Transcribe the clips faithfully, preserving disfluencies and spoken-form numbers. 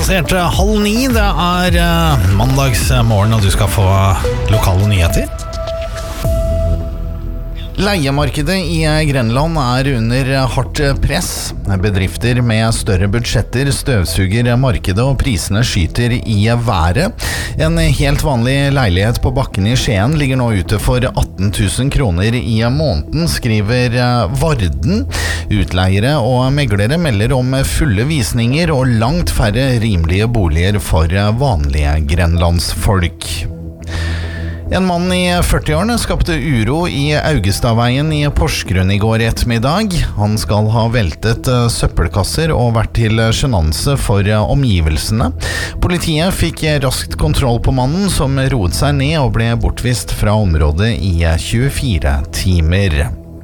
Passert halv ni, det er uh, mandagsmorgen, og du skal få lokale nyheter. Leiemarkedet i Grenland er under hardt press. Bedrifter med større budsjetter støvsuger markedet, og prisene skyter i været. En helt vanlig leilighet på bakken i Skien ligger nå ute for atten tusen kroner i måneden, skriver Varden. Utleiere og meglere melder om fulle visninger og langt færre rimelige boliger for vanlige grenlandsfolk. En mann i førtiårene skapte uro i Augestadveien i Porsgrunn i går ettermiddag. Han skal ha veltet søppelkasser og vært til sjenanse for omgivelsene. Politiet fikk raskt kontroll på mannen, som roet seg ned og ble bortvist fra området i tjuefire timer.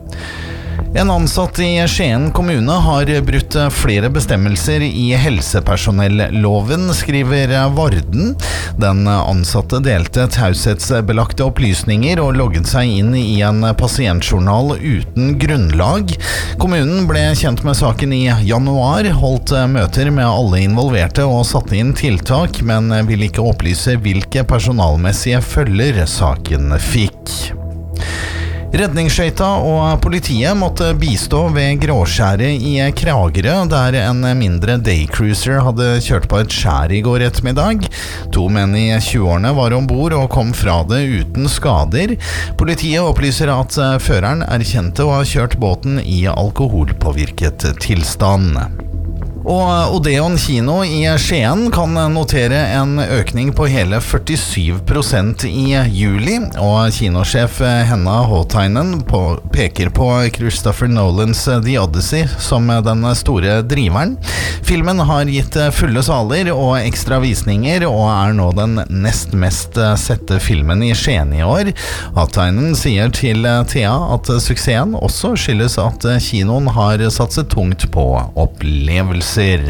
En ansatt i Skien kommune har brutt flere bestemmelser i helsepersonelloven, skriver Varden. Den ansatte delte taushetsbelagte opplysninger og logget seg inn i en pasientjournal uten grunnlag. Kommunen ble kjent med saken i januar, holdt møter med alle involverte og satte inn tiltak, men vil ikke opplyse hvilke personalmessige følger saken fikk. Redningsskøyta og politiet måtte bistå ved Gråskjæret i Kragerø, der en mindre daycruiser hadde kjørt på et skjær i går ettermiddag. To menn i tjueårene var ombord og kom fra det uten skader. Politiet opplyser at føreren erkjente å ha kjørt båten i alkoholpåvirket tilstand. Og Odeon kino i Skien kan notere en økning på hele førtisju prosent i juli, og kinosjef Henna Håtainen på, peker på Christopher Nolans The Odyssey som den store driveren. Filmen har gitt fulle saler og ekstra visninger, og er nå den nest mest sette filmen i Skien i år. Håtainen sier til Thea at suksessen også skyldes at kinoen har satset tungt på opplevelser. Ser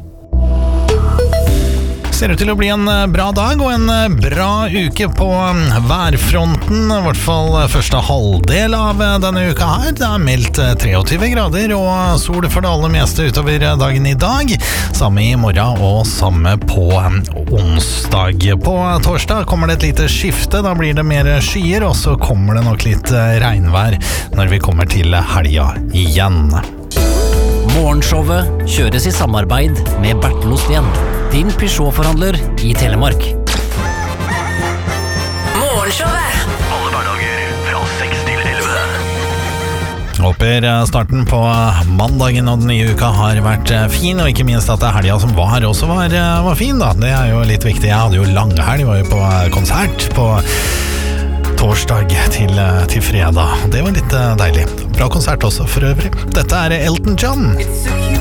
ut til å bli en bra dag og en bra uke på værfronten, i hvert fall første halvdel av denne uka her. Det er meldt treogtyve grader og sol for det aller meste utover dagen i dag, samme i morgen og samme på onsdag. På torsdag kommer det et lite skifte, da blir det mer skyer, og så kommer det nok litt regnvær når vi kommer til helga igjen. Morgenshowet kjøres i samarbeid med Bertel Osten, din Peugeot-forhandler i Telemark. Morgenshowet! Alle hverdager fra seks til elleve. Håper starten på mandagen og den nye uka har vært fin, og ikke minst at helga som var også var, var fin da. Det er jo litt viktig. Jeg hadde jo langhelg, var jo på konsert på torsdag til, til fredag. Det var litt deilig. Bra konsert også for øvrig. Dette er Elton John.